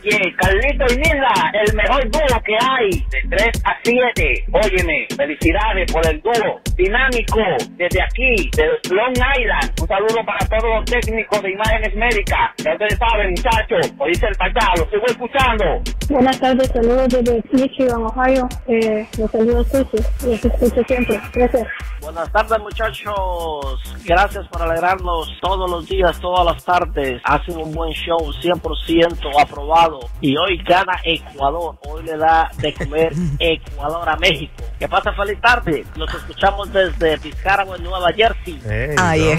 Oye, Carlito y Nilda, el mejor dúo que hay, de 3 a 7. Óyeme, felicidades por el dúo dinámico desde aquí, de Long Island. Un saludo para todos los técnicos de imágenes médicas. Ya ustedes saben, muchachos, oíste el Pachá, lo sigo escuchando. Buenas tardes, saludos desde Michigan, Ohio. Los saludos Susi, los escucho siempre. Gracias. Buenas tardes, muchachos. Gracias por alegrarnos todos los días, todas las tardes. Hacen un buen show, 100% aprobado. Y hoy gana Ecuador. Hoy le da de comer Ecuador a México. Que pasa feliz tarde. Los escuchamos desde Piscáramo, en Nueva Jersey. Ahí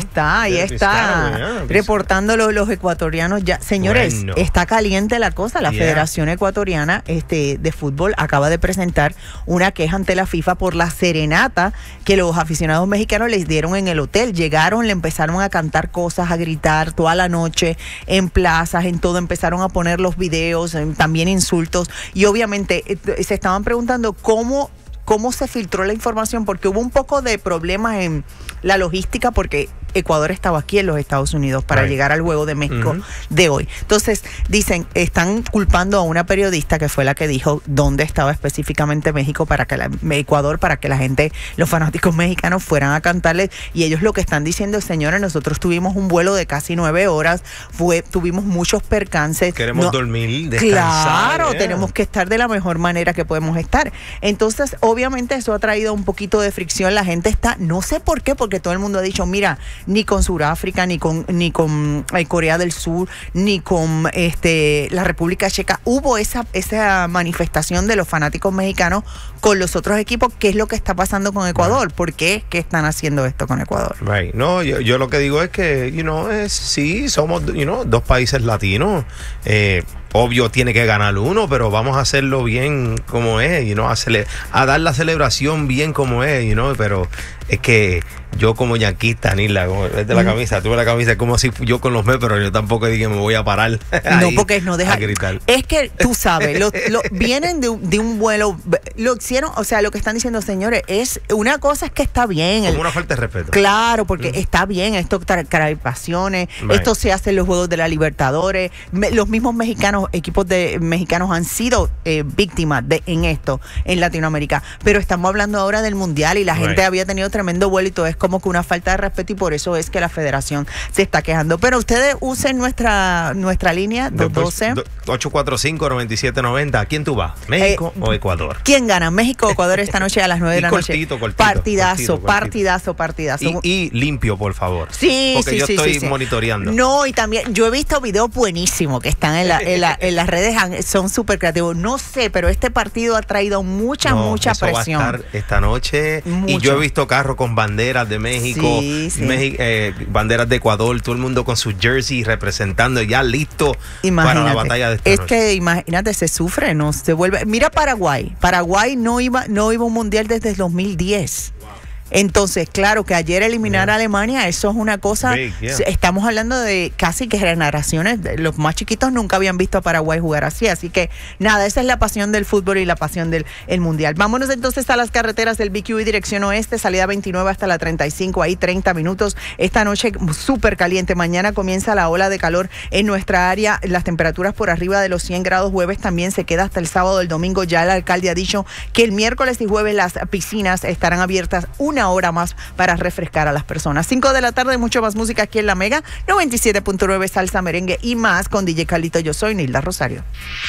está. Reportándolo los ecuatorianos ya. Señores, bueno, está caliente la cosa. La Federación Ecuatoriana de Fútbol acaba de presentar una queja ante la FIFA por la serenata que los aficionados mexicanos les dieron en el hotel. Llegaron, le empezaron a cantar cosas, a gritar toda la noche en plazas, en todo. Empezaron a poner los videos, también insultos. Y obviamente se estaban preguntando cómo se filtró la información, porque hubo un poco de problemas en la logística, porque Ecuador estaba aquí en los Estados Unidos para llegar al juego de México de hoy. Entonces, dicen, están culpando a una periodista que fue la que dijo dónde estaba específicamente México para que Ecuador, para que la gente, los fanáticos mexicanos fueran a cantarles. Y ellos lo que están diciendo es, señores, nosotros tuvimos un vuelo de casi 9 horas, tuvimos muchos percances. Queremos dormir, descansar. Claro, tenemos que estar de la mejor manera que podemos estar. Entonces, obviamente eso ha traído un poquito de fricción. La gente está, no sé por qué, porque todo el mundo ha dicho, mira, ni con Sudáfrica, ni con Corea del Sur, ni con la República Checa hubo esa manifestación de los fanáticos mexicanos con los otros equipos. ¿Qué es lo que está pasando con Ecuador? ¿Por qué? ¿Qué están haciendo esto con Ecuador? No, yo lo que digo es que, sí, somos, dos países latinos. Obvio tiene que ganar uno, pero vamos a hacerlo bien como es, a dar la celebración bien como es, pero es que yo como yanquista, Nila, vete la camisa, tuve la camisa, como si yo con los Mets, pero yo tampoco dije me voy a parar. No, porque no deja gritar. Es que tú sabes, vienen de un vuelo, lo hicieron, o sea, lo que están diciendo, señores, es una cosa es que está bien. Como una falta de respeto. Claro, porque está bien, esto trae pasiones, esto se hace en los Juegos de la Libertadores, los mismos equipos mexicanos han sido víctimas en esto, en Latinoamérica, pero estamos hablando ahora del Mundial y la gente había tenido tremendo vuelo y todo, es como que una falta de respeto, y por eso es que la federación se está quejando. Pero ustedes usen nuestra línea 845-9790. ¿A quién tú vas? ¿México o Ecuador? ¿Quién gana? ¿México o Ecuador esta noche a las 9 de la noche? Partidazo. Y limpio, por favor. Sí, porque yo estoy monitoreando. No, y también yo he visto videos buenísimos que están en las redes, son súper creativos. No sé, pero este partido ha traído mucha presión. Va a estar esta noche. Mucho. Y yo he visto carros con banderas de México, banderas de Ecuador, todo el mundo con su jersey representando, ya listo para la batalla de esta noche. Que imagínate, se sufre, no se vuelve. Mira Paraguay no iba a un mundial desde el 2010. Entonces, claro, que ayer eliminar a Alemania, eso es una cosa, estamos hablando de casi que generaciones, los más chiquitos nunca habían visto a Paraguay jugar así que nada, esa es la pasión del fútbol y la pasión del mundial. Vámonos entonces a las carreteras del BQ y dirección oeste, salida 29 hasta la 35, ahí 30 minutos, esta noche súper caliente, mañana comienza la ola de calor en nuestra área, las temperaturas por arriba de los 100 grados, jueves también se queda hasta el sábado, el domingo ya el alcalde ha dicho que el miércoles y jueves las piscinas estarán abiertas una hora más para refrescar a las personas. 5 de la tarde, mucho más música aquí en La Mega, 97.9 salsa, merengue y más con DJ Carlito. Yo soy Nilda Rosario.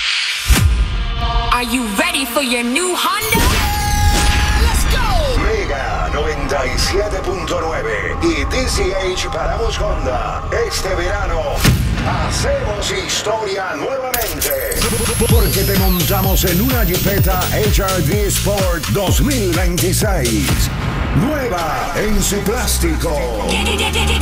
Are you ready for your new Honda? Let's go. Mega 97.9 y DCH Paramos Honda. Este verano hacemos historia nuevamente. Porque te montamos en una Jeepeta HRD Sport 2026. Nueva en su plástico.